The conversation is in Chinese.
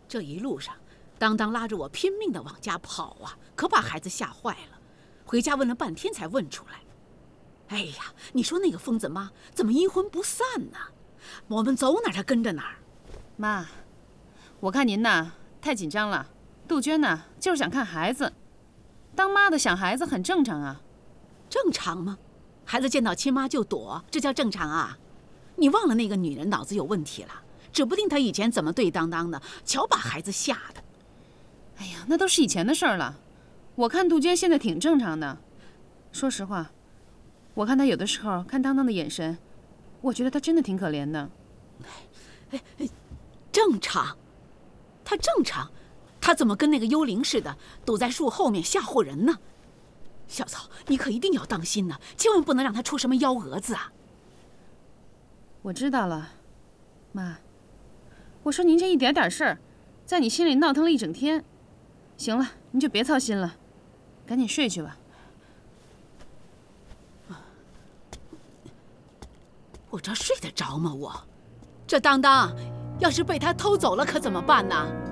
这一路上，当当拉着我拼命地往家跑啊，可把孩子吓坏了。回家问了半天才问出来。哎呀，你说那个疯子妈怎么阴魂不散呢？我们走哪儿他跟着哪儿。 妈，我看您呐太紧张了。杜鹃呢就是想看孩子，当妈的想孩子很正常啊。 正常吗？孩子见到亲妈就躲，这叫正常啊？你忘了那个女人脑子有问题了？指不定她以前怎么对当当的，瞧把孩子吓的。 哎呀，那都是以前的事儿了。我看杜鹃现在挺正常的。说实话，我看她有的时候看当当的眼神，我觉得她真的挺可怜的。 正常？她正常？她怎么跟那个幽灵似的，躲在树后面吓唬人呢？小草，你可一定要当心呢，千万不能让她出什么幺蛾子啊！ 我知道了，妈。我说您这一点点事儿，在你心里闹腾了一整天。行了，您就别操心了，赶紧睡去吧。 我这睡得着吗？这当当，要是被他偷走了可怎么办呢？